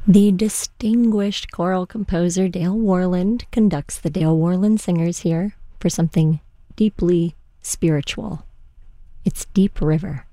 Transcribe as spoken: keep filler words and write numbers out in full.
The distinguished choral composer Dale Worland conducts the Dale Worland Singers here for something deeply spiritual. It's Deep River.